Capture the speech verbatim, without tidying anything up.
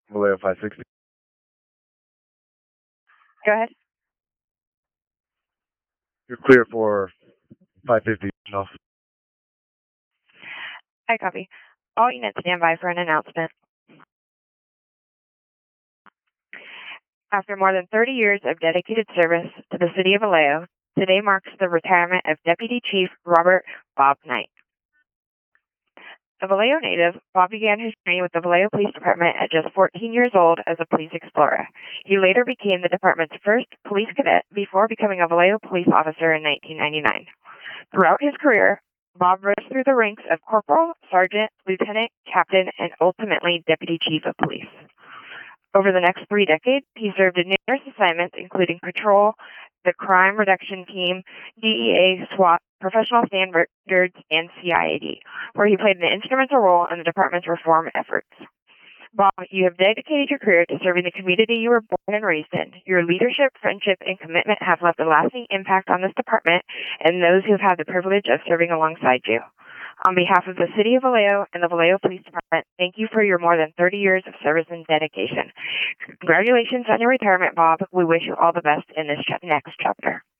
Vallejo five sixty. Go ahead. You're clear for five fifty. No. I copy. All units stand by for an announcement. After more than thirty years of dedicated service to the city of Vallejo, today marks the retirement of Deputy Chief Robert Bob Knight. A Vallejo native, Bob began his journey with the Vallejo Police Department at just fourteen years old as a police explorer. He later became the department's first police cadet before becoming a Vallejo police officer in nineteen ninety-nine. Throughout his career, Bob rose through the ranks of corporal, sergeant, lieutenant, captain, and ultimately deputy chief of police. Over the next three decades, he served in numerous assignments, including patrol, the crime reduction team, D E A, SWAT, professional standards, and C I A D, where he played an instrumental role in the department's reform efforts. Bob, you have dedicated your career to serving the community you were born and raised in. Your leadership, friendship, and commitment have left a lasting impact on this department and those who have had the privilege of serving alongside you. On behalf of the City of Vallejo and the Vallejo Police Department, thank you for your more than thirty years of service and dedication. Congratulations on your retirement, Bob. We wish you all the best in this ch- next chapter.